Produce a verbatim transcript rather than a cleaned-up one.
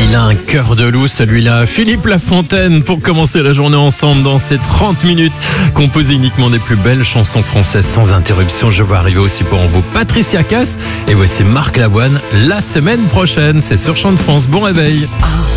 il a un cœur de loup, celui-là. Philippe Lafontaine, pour commencer la journée ensemble dans ces trente minutes, composé uniquement des plus belles chansons françaises sans interruption. Je vois arriver aussi pour vous Patricia Cass. Et voici Marc Lavoine la semaine prochaine. C'est sur Chant de France. Bon réveil.